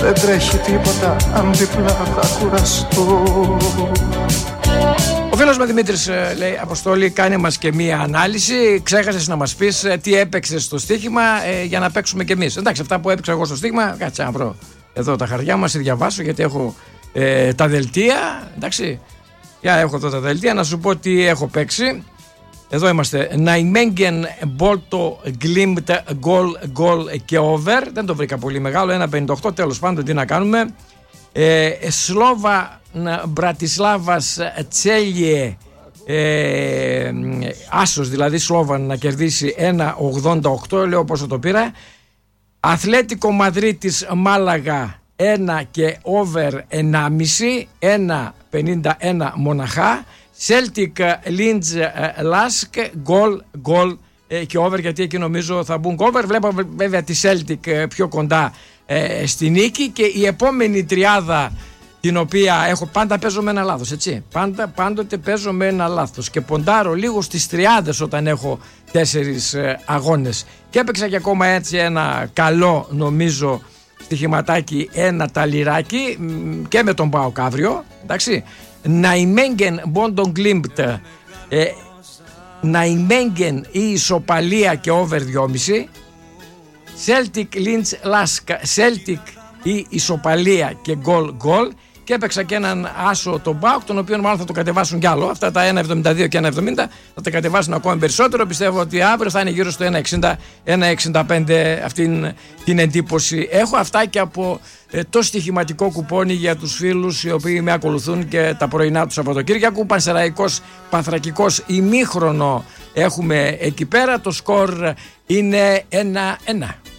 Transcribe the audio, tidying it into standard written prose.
Δεν τρέχει τίποτα αν διπλά θα κουραστώ. Ο φίλος με Δημήτρης λέει: Αποστόλη, κάνε μας και μία ανάλυση. Ξέχασες να μας πεις τι έπαιξες στο στοίχημα για να παίξουμε κι εμείς. Εντάξει, αυτά που έπαιξα εγώ στο στοίχημα, κάτσε να βρω εδώ τα χαρτιά μας, διαβάσω γιατί έχω τα δελτία. Εντάξει, έχω εδώ τα δελτία να σου πω τι έχω παίξει. Εδώ είμαστε. Ναϊμένγκεν, Μπόλτο, Γκλίμπτ, γκολ και over. Δεν το βρήκα πολύ μεγάλο. 1,58. Τέλος πάντων, τι να κάνουμε. Σλόβα Μπρατισλάβας Τσέλιε, άσος δηλαδή, Σλόβα να κερδίσει 1,88. Λέω πόσο το πήρα. Αθλέτικο Μαδρίτης Μάλαγα 1 και over 1,5. 1,51 μοναχά. Celtic Linz Lask γκολ και over, γιατί εκεί νομίζω θα μπουν over. Βλέπω βέβαια τη Celtic πιο κοντά στη νίκη, και η επόμενη τριάδα την οποία έχω, πάντα παίζω με ένα λάθος, έτσι, πάντοτε παίζω με ένα λάθος και ποντάρω λίγο στις τριάδες όταν έχω 4 αγώνες, και έπαιξα και ακόμα έτσι ένα καλό νομίζω στοιχηματάκι, ένα ταλιράκι και με τον ΠΑΟΚ αύριο, εντάξει. Ναϊμένγκεν Μπόντον Γκλίμπτ, Ναϊμένγκεν η ισοπαλία και over 2,5. Celtic Linz Lask, Celtic η ισοπαλία και γκολ. Και έπαιξα και έναν άσο τον ΠΑΟΚ, τον οποίο μάλλον θα το κατεβάσουν κι άλλο. Αυτά τα 1,72 και 1,70 θα τα κατεβάσουν ακόμα περισσότερο. Πιστεύω ότι αύριο θα είναι γύρω στο 1,60, 1,65. Αυτήν την εντύπωση έχω. Αυτά και από το στοιχηματικό κουπόνι για τους φίλους οι οποίοι με ακολουθούν και τα πρωινά του Σαββατοκύριακου. Πανσεραϊκός Πανθρακικός ημίχρονο έχουμε εκεί πέρα. Το σκορ είναι 1-1.